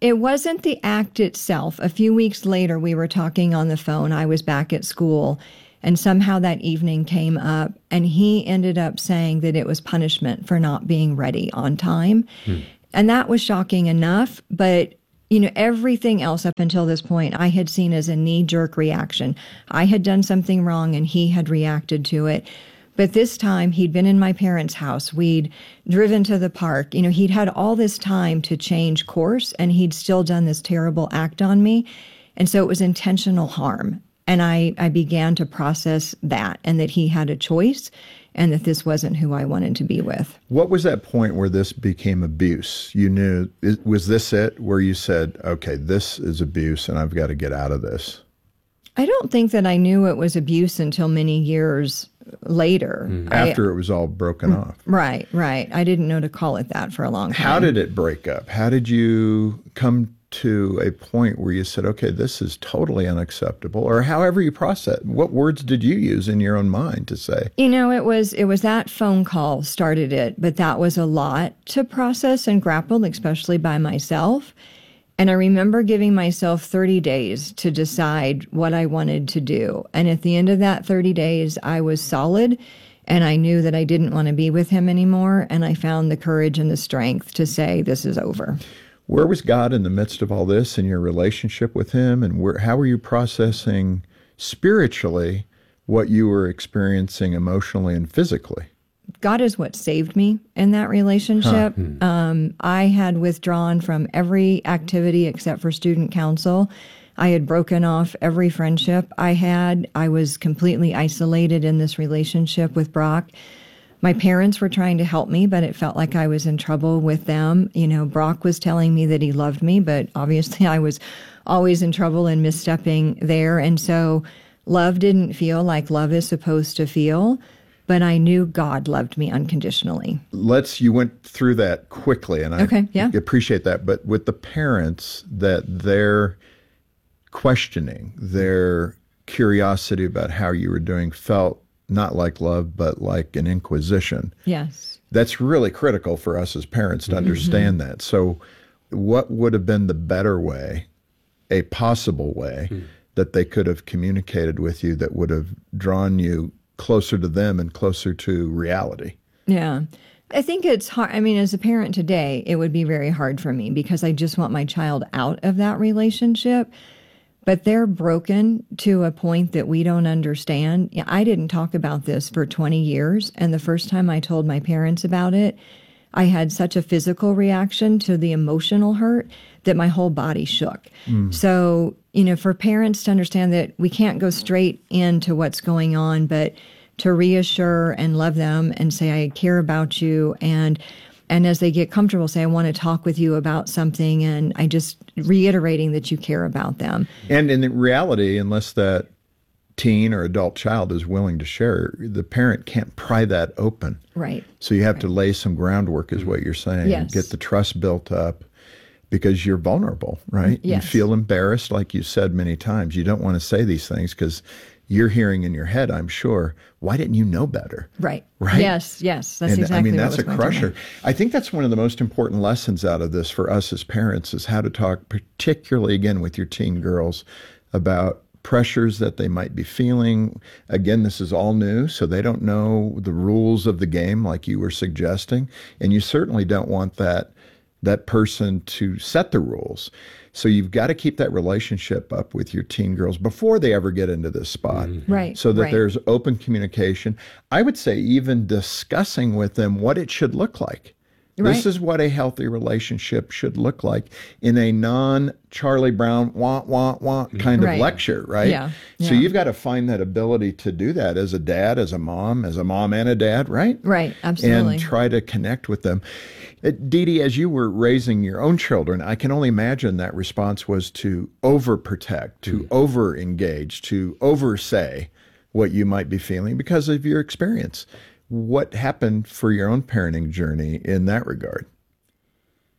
Speaker 15: It wasn't the act itself. A few weeks later, we were talking on the phone. I was back at school, and somehow that evening came up, and he ended up saying that it was punishment for not being ready on time. And that was shocking enough, but everything else up until this point I had seen as a knee-jerk reaction. I had done something wrong, and he had reacted to it. But this time, he'd been in my parents' house. We'd driven to the park. He'd had all this time to change course, and he'd still done this terrible act on me. And so it was intentional harm. And I began to process that, and that he had a choice, and that this wasn't who I wanted to be with.
Speaker 17: What was that point where this became abuse? You knew, was this it, where you said, okay, this is abuse, and I've got to get out of this?
Speaker 15: I don't think that I knew it was abuse until many years later.
Speaker 17: After it was all broken off.
Speaker 15: Right. I didn't know to call it that for a long time.
Speaker 17: How did it break up? How did you come to a point where you said, okay, this is totally unacceptable, or however you process it? What words did you use in your own mind to say?
Speaker 15: It was that phone call started it, but that was a lot to process and grapple, especially by myself. And I remember giving myself 30 days to decide what I wanted to do. And at the end of that 30 days, I was solid, and I knew that I didn't want to be with him anymore. And I found the courage and the strength to say, this is over.
Speaker 17: Where was God in the midst of all this in your relationship with him? And how were you processing spiritually what you were experiencing emotionally and physically?
Speaker 15: God is what saved me in that relationship. I had withdrawn from every activity except for student council. I had broken off every friendship I had. I was completely isolated in this relationship with Brock. My parents were trying to help me, but it felt like I was in trouble with them. Brock was telling me that he loved me, but obviously I was always in trouble and misstepping there. And so love didn't feel like love is supposed to feel. But I knew God loved me unconditionally. You went
Speaker 17: through that quickly, and I appreciate that. But with the parents, that their questioning, their curiosity about how you were doing felt not like love, but like an inquisition.
Speaker 15: Yes.
Speaker 17: That's really critical for us as parents to understand that. So what would have been the better way, a possible way, that they could have communicated with you that would have drawn you closer to them and closer to reality?
Speaker 15: Yeah. I think it's hard. I mean, as a parent today, it would be very hard for me because I just want my child out of that relationship. But they're broken to a point that we don't understand. I didn't talk about this for 20 years. And the first time I told my parents about it, I had such a physical reaction to the emotional hurt that my whole body shook. So, for parents to understand that we can't go straight into what's going on, but to reassure and love them and say, I care about you. And as they get comfortable, say, I want to talk with you about something. And I just reiterating that you care about them.
Speaker 17: And in reality, unless that teen or adult child is willing to share, the parent can't pry that open.
Speaker 15: Right.
Speaker 17: So you have to lay some groundwork, is what you're saying.
Speaker 15: Yes.
Speaker 17: Get the trust built up because you're vulnerable, right?
Speaker 15: Yes.
Speaker 17: You feel embarrassed, like you said many times. You don't want to say these things because you're hearing in your head, I'm sure, why didn't you know better?
Speaker 15: Right.
Speaker 17: Right?
Speaker 15: Yes. That's exactly what
Speaker 17: that's
Speaker 15: was
Speaker 17: a crusher. I think that's one of the most important lessons out of this for us as parents is how to talk, particularly, again, with your teen girls about pressures that they might be feeling. Again, this is all new, so they don't know the rules of the game like you were suggesting. And you certainly don't want that person to set the rules. So you've got to keep that relationship up with your teen girls before they ever get into this spot.
Speaker 15: Right.
Speaker 17: So that there's open communication. I would say even discussing with them what it should look like.
Speaker 15: Right.
Speaker 17: This is what a healthy relationship should look like in a non-Charlie Brown, wah kind of lecture, right?
Speaker 15: Yeah.
Speaker 17: So you've got to find that ability to do that as a dad, as a mom and a dad, right?
Speaker 15: Right, absolutely.
Speaker 17: And try to connect with them. Dee Dee, as you were raising your own children, I can only imagine that response was to overprotect, to over-engage, to over-say what you might be feeling because of your experience. What happened for your own parenting journey in that regard?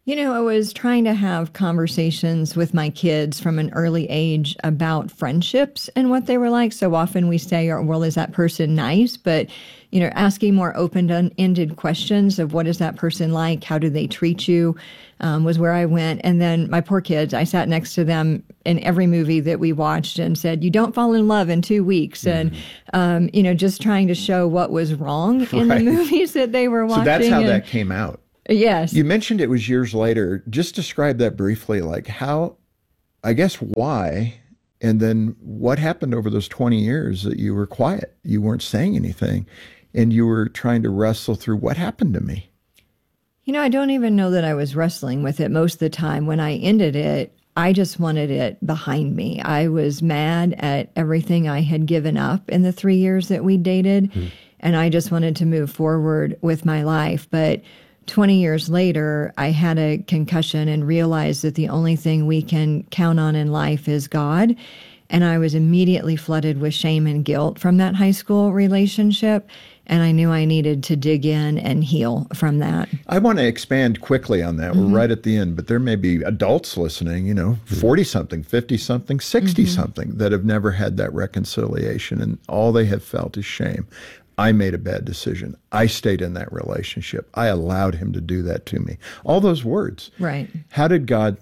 Speaker 15: You know, I was trying to have conversations with my kids from an early age about friendships and what they were like. So often we say, well, is that person nice? But, you know, asking more open-ended questions of what is that person like? How do they treat you? Was where I went. And then my poor kids, I sat next to them in every movie that we watched and said, you don't fall in love in 2 weeks. And, you know, just trying to show what was wrong in the movies that they were watching.
Speaker 17: So that's how that came out.
Speaker 15: Yes.
Speaker 17: You mentioned it was years later. Just describe that briefly, like how, I guess, why, and then what happened over those 20 years that you were quiet, you weren't saying anything, and you were trying to wrestle through what happened to me.
Speaker 15: You know, I don't even know that I was wrestling with it most of the time. When I ended it, I just wanted it behind me. I was mad at everything I had given up in the 3 years that we dated, and I just wanted to move forward with my life. But 20 years later, I had a concussion and realized that the only thing we can count on in life is God. And I was immediately flooded with shame and guilt from that high school relationship. And I knew I needed to dig in and heal from that.
Speaker 17: I want to expand quickly on that. We're right at the end, but there may be adults listening, you know, 40-something, 50-something, 60-something that have never had that reconciliation, and all they have felt is shame. I made a bad decision. I stayed in that relationship. I allowed him to do that to me. All those words.
Speaker 15: Right.
Speaker 17: How did God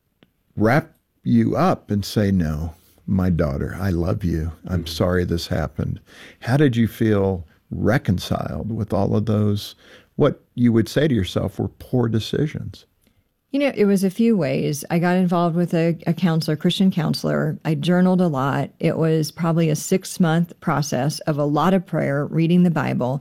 Speaker 17: wrap you up and say, no, my daughter, I love you. I'm sorry this happened. How did you feel reconciled with all of those, what you would say to yourself were poor decisions?
Speaker 15: You know, it was a few ways. I got involved with a counselor, Christian counselor. I journaled a lot. It was probably a 6-month process of a lot of prayer, reading the Bible.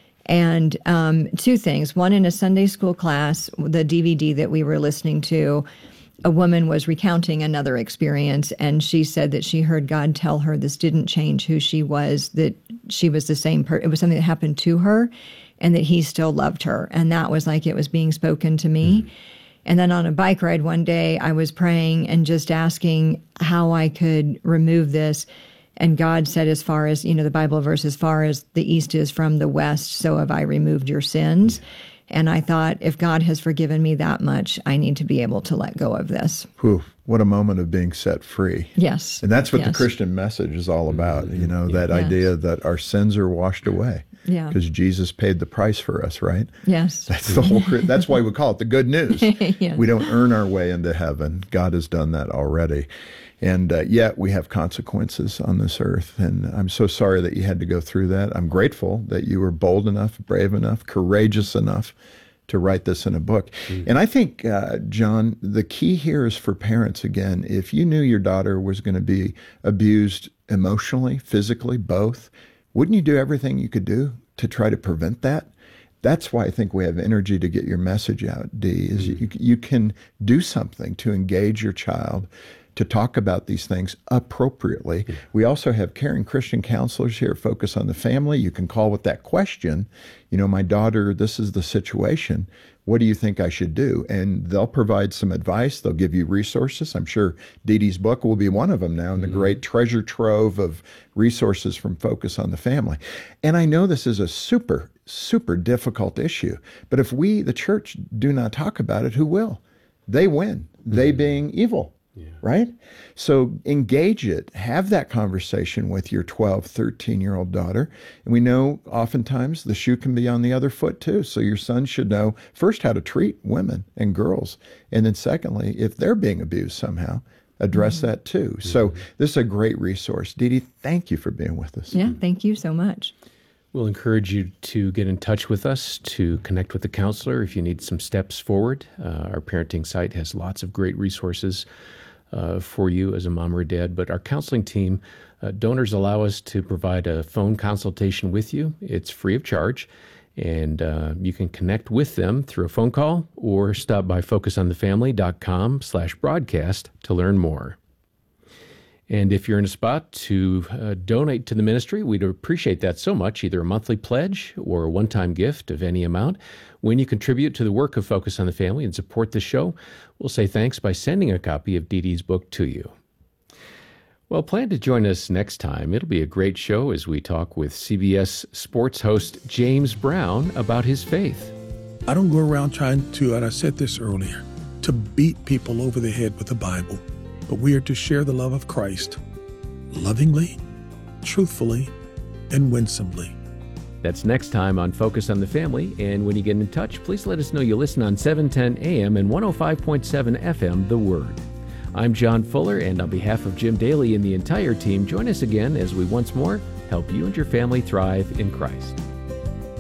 Speaker 15: And two things. One, in a Sunday school class, the DVD that we were listening to, a woman was recounting another experience, and she said that she heard God tell her this didn't change who she was, that she was the same person. It was something that happened to her, and that he still loved her. And that was like it was being spoken to me. And then on a bike ride one day, I was praying and just asking how I could remove this. And God said, as far as, you know, the Bible verse, as far as the east is from the west, so have I removed your sins. And I thought, if God has forgiven me that much, I need to be able to let go of this.
Speaker 17: Whew, what a moment of being set free.
Speaker 15: Yes.
Speaker 17: And that's what the Christian message is all about, you know, that idea that our sins are washed away.
Speaker 15: Yeah.
Speaker 17: Because Jesus paid the price for us, right?
Speaker 15: Yes.
Speaker 17: That's the whole, that's why we call it the good news.
Speaker 15: Yes.
Speaker 17: We don't earn our way into heaven. God has done that already. And yet we have consequences on this earth. And I'm so sorry that you had to go through that. I'm grateful that you were bold enough, brave enough, courageous enough to write this in a book. And I think, John, the key here is for parents, again, if you knew your daughter was going to be abused emotionally, physically, both, wouldn't you do everything you could do to try to prevent that? That's why I think we have energy to get your message out, Dee, is you can do something to engage your child, to talk about these things appropriately. We also have caring Christian counselors here, Focus on the Family. You can call with that question. You know, my daughter, this is the situation. What do you think I should do? And they'll provide some advice. They'll give you resources. I'm sure Dee Dee's book will be one of them now in the great treasure trove of resources from Focus on the Family. And I know this is a super, super difficult issue. But if we, the church, do not talk about it, who will? They win. They being evil. Right? So engage it. Have that conversation with your 12, 13-year-old daughter. And we know oftentimes the shoe can be on the other foot too. So your son should know first how to treat women and girls. And then secondly, if they're being abused somehow, address that too. So this is a great resource. Dee Dee, thank you for being with us.
Speaker 15: Yeah, thank you so much.
Speaker 16: We'll encourage you to get in touch with us, to connect with the counselor if you need some steps forward. Our parenting site has lots of great resources for you as a mom or dad, but our counseling team, donors allow us to provide a phone consultation with you. It's free of charge, and you can connect with them through a phone call or stop by focusonthefamily.com/broadcast to learn more. And if you're in a spot to donate to the ministry, we'd appreciate that so much, either a monthly pledge or a one-time gift of any amount. When you contribute to the work of Focus on the Family and support the show, we'll say thanks by sending a copy of Dee Dee's book to you. Well, plan to join us next time. It'll be a great show as we talk with CBS sports host James Brown about his faith.
Speaker 18: I don't go around trying to, and I said this earlier, to beat people over the head with the Bible, but we are to share the love of Christ lovingly, truthfully, and winsomely.
Speaker 16: That's next time on Focus on the Family. And when you get in touch, please let us know you listen on 710 AM and 105.7 FM, The Word. I'm John Fuller, and on behalf of Jim Daly and the entire team, join us again as we once more help you and your family thrive in Christ.